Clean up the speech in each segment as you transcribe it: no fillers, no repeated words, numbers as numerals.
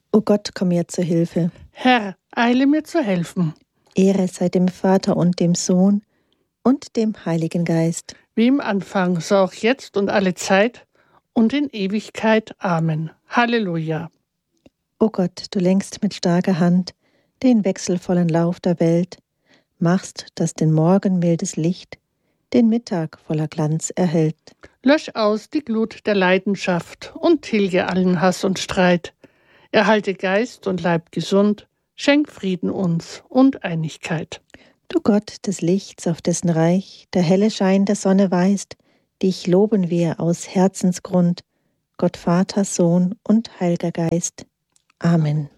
O Gott, komm mir zur Hilfe. Herr, eile mir zu helfen. Ehre sei dem Vater und dem Sohn und dem Heiligen Geist. Wie im Anfang, so auch jetzt und alle Zeit und in Ewigkeit. Amen. Halleluja. O Gott, du lenkst mit starker Hand den wechselvollen Lauf der Welt, machst, dass den Morgen mildes Licht den Mittag voller Glanz erhellt. Lösch aus die Glut der Leidenschaft und tilge allen Hass und Streit. Erhalte Geist und Leib gesund, schenk Frieden uns und Einigkeit. Du Gott des Lichts, auf dessen Reich der helle Schein der Sonne weist, dich loben wir aus Herzensgrund, Gott Vater, Sohn und Heiliger Geist. Amen.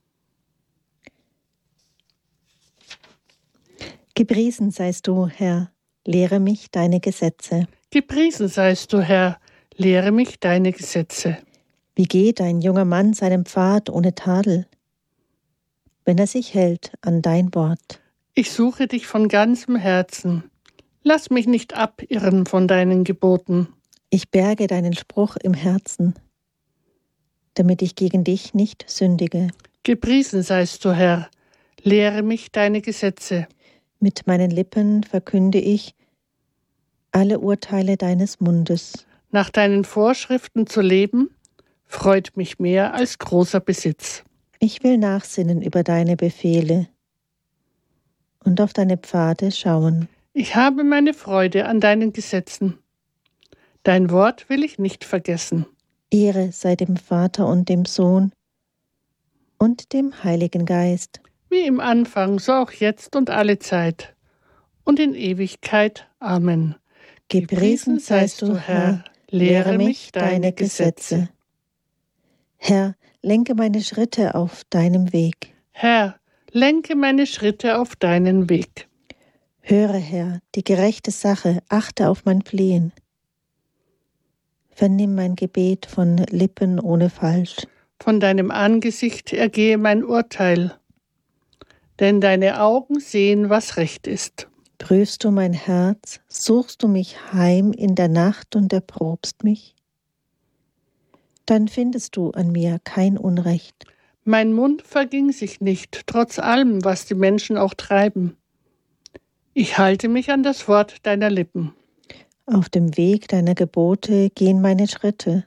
Gepriesen seist du, Herr, lehre mich deine Gesetze. Gepriesen seist du, Herr, lehre mich deine Gesetze. Wie geht ein junger Mann seinem Pfad ohne Tadel, wenn er sich hält an dein Wort? Ich suche dich von ganzem Herzen. Lass mich nicht abirren von deinen Geboten. Ich berge deinen Spruch im Herzen, damit ich gegen dich nicht sündige. Gepriesen seist du, Herr, lehre mich deine Gesetze. Mit meinen Lippen verkünde ich alle Urteile deines Mundes. Nach deinen Vorschriften zu leben, freut mich mehr als großer Besitz. Ich will nachsinnen über deine Befehle und auf deine Pfade schauen. Ich habe meine Freude an deinen Gesetzen. Dein Wort will ich nicht vergessen. Ehre sei dem Vater und dem Sohn und dem Heiligen Geist. Wie im Anfang, so auch jetzt und alle Zeit und in Ewigkeit. Amen. Gepriesen seist du, Herr, lehre mich deine Gesetze. Herr, lenke meine Schritte auf deinem Weg. Herr, lenke meine Schritte auf deinen Weg. Höre, Herr, die gerechte Sache, achte auf mein Flehen. Vernimm mein Gebet von Lippen ohne Falsch. Von deinem Angesicht ergehe mein Urteil, denn deine Augen sehen, was recht ist. Prüfst du mein Herz, suchst du mich heim in der Nacht und erprobst mich? Dann findest du an mir kein Unrecht. Mein Mund verging sich nicht, trotz allem, was die Menschen auch treiben. Ich halte mich an das Wort deiner Lippen. Auf dem Weg deiner Gebote gehen meine Schritte.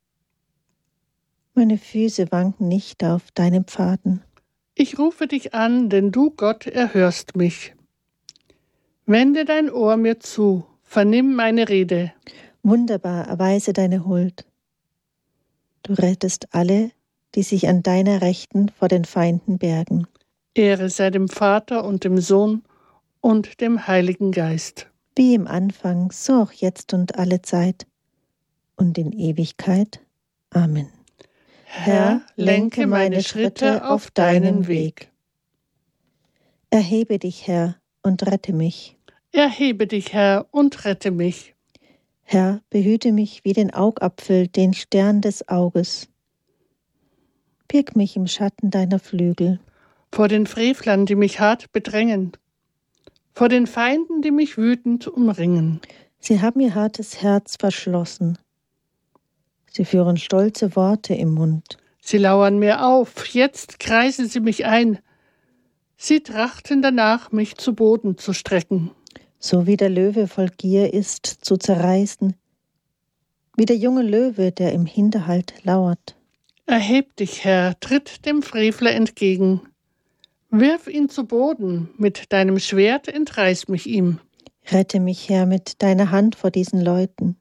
Meine Füße wanken nicht auf deinen Pfaden. Ich rufe dich an, denn du, Gott, erhörst mich. Wende dein Ohr mir zu, vernimm meine Rede. Wunderbar erweise deine Huld. Du rettest alle, die sich an deiner Rechten vor den Feinden bergen. Ehre sei dem Vater und dem Sohn und dem Heiligen Geist. Wie im Anfang, so auch jetzt und alle Zeit und in Ewigkeit. Amen. Herr, lenke meine Schritte auf deinen Weg. Erhebe dich, Herr, und rette mich. Erhebe dich, Herr, und rette mich. Herr, behüte mich wie den Augapfel, den Stern des Auges. Birg mich im Schatten deiner Flügel. Vor den Frevlern, die mich hart bedrängen, vor den Feinden, die mich wütend umringen. Sie haben ihr hartes Herz verschlossen. Sie führen stolze Worte im Mund. Sie lauern mir auf, jetzt kreisen sie mich ein. Sie trachten danach, mich zu Boden zu strecken. So wie der Löwe voll Gier ist, zu zerreißen, wie der junge Löwe, der im Hinterhalt lauert. Erheb dich, Herr, tritt dem Frevler entgegen. Wirf ihn zu Boden, mit deinem Schwert entreiß mich ihm. Rette mich, Herr, mit deiner Hand vor diesen Leuten,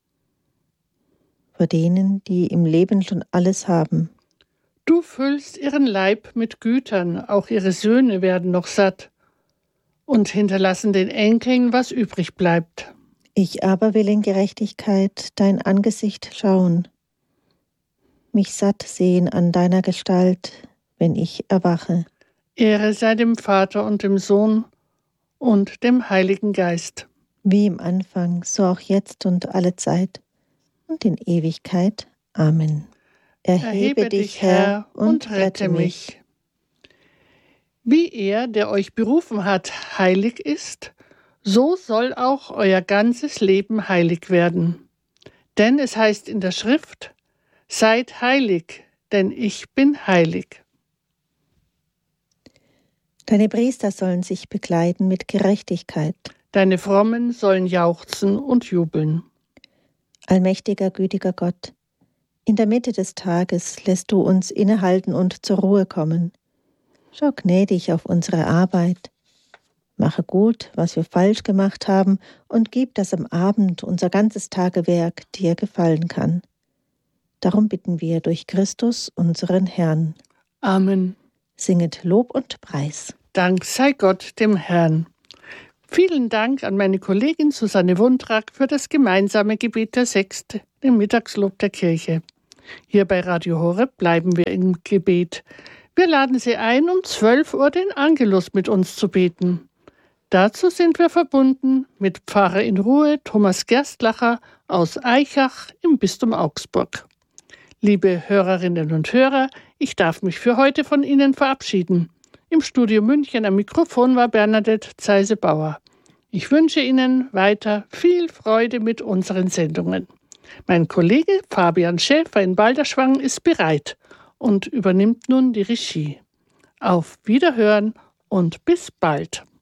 vor denen, die im Leben schon alles haben. Du füllst ihren Leib mit Gütern, auch ihre Söhne werden noch satt und hinterlassen den Enkeln, was übrig bleibt. Ich aber will in Gerechtigkeit dein Angesicht schauen, mich satt sehen an deiner Gestalt, wenn ich erwache. Ehre sei dem Vater und dem Sohn und dem Heiligen Geist. Wie im Anfang, so auch jetzt und alle Zeit und in Ewigkeit. Amen. Erhebe dich, Herr, und rette mich. Wie er, der euch berufen hat, heilig ist, so soll auch euer ganzes Leben heilig werden. Denn es heißt in der Schrift, seid heilig, denn ich bin heilig. Deine Priester sollen sich bekleiden mit Gerechtigkeit. Deine Frommen sollen jauchzen und jubeln. Allmächtiger, gütiger Gott, in der Mitte des Tages lässt du uns innehalten und zur Ruhe kommen. Schau gnädig auf unsere Arbeit. Mache gut, was wir falsch gemacht haben, und gib, dass am Abend unser ganzes Tagewerk dir gefallen kann. Darum bitten wir durch Christus, unseren Herrn. Amen. Singet Lob und Preis. Dank sei Gott dem Herrn. Vielen Dank an meine Kollegin Susanne Wundrak für das gemeinsame Gebet der Sechste, dem Mittagslob der Kirche. Hier bei Radio Horeb bleiben wir im Gebet. Wir laden Sie ein, um 12 Uhr den Angelus mit uns zu beten. Dazu sind wir verbunden mit Pfarrer in Ruhe Thomas Gerstlacher aus Aichach im Bistum Augsburg. Liebe Hörerinnen und Hörer, ich darf mich für heute von Ihnen verabschieden. Im Studio München am Mikrofon war Bernadette Zeise-Bauer. Ich wünsche Ihnen weiter viel Freude mit unseren Sendungen. Mein Kollege Fabian Schäfer in Balderschwang ist bereit und übernimmt nun die Regie. Auf Wiederhören und bis bald.